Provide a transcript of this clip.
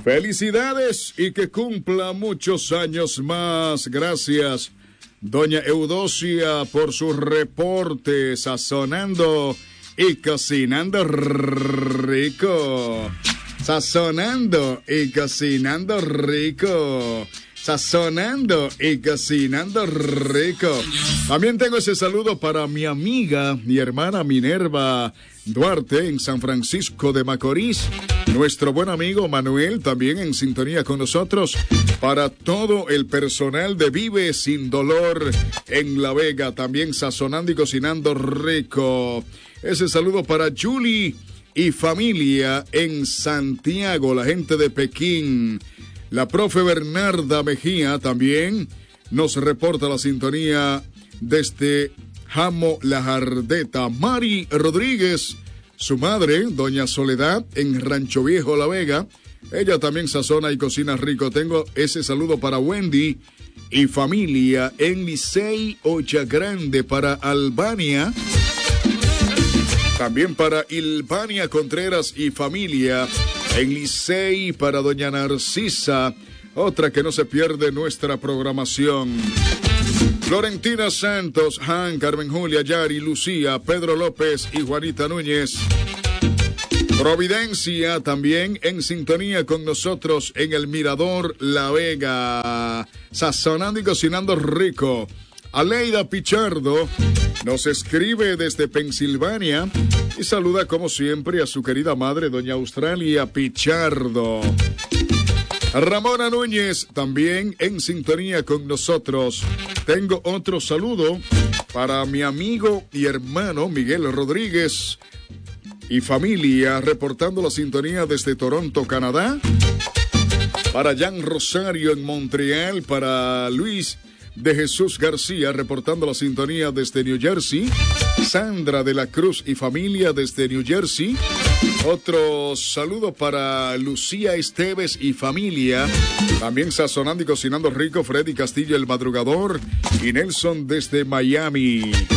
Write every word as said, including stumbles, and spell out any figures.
Felicidades y que cumpla muchos años más. Gracias, doña Eudocia, por su reporte, sazonando y cocinando rico. Sazonando y cocinando rico. Sazonando y cocinando rico. También tengo ese saludo para mi amiga, mi hermana Minerva Duarte en San Francisco de Macorís. Nuestro buen amigo Manuel también en sintonía con nosotros. Para todo el personal de Vive Sin Dolor en La Vega, también sazonando y cocinando rico. Ese saludo para Julie y familia en Santiago, la gente de Pekín. La profe Bernarda Mejía también nos reporta la sintonía desde Jamo La Jardeta. Mari Rodríguez, su madre, doña Soledad, en Rancho Viejo, La Vega. Ella también sazona y cocina rico. Tengo ese saludo para Wendy y familia en Licey Olla Grande, para Albania. También para Ilvania Contreras y familia en Licey, para doña Narcisa, otra que no se pierde nuestra programación. Florentina Santos, Han, Carmen Julia, Yari, Lucía, Pedro López y Juanita Núñez. Providencia también en sintonía con nosotros en el Mirador La Vega, sazonando y cocinando rico. Aleida Pichardo nos escribe desde Pensilvania y saluda como siempre a su querida madre, doña Australia Pichardo. Ramona Núñez también en sintonía con nosotros. Tengo otro saludo para mi amigo y hermano Miguel Rodríguez y familia, reportando la sintonía desde Toronto, Canadá. Para Jan Rosario en Montreal, para Luis de Jesús García, reportando la sintonía desde New Jersey. Sandra de la Cruz y familia desde New Jersey. Otro saludo para Lucía Esteves y familia, también sazonando y cocinando rico. Freddy Castillo el Madrugador y Nelson desde Miami.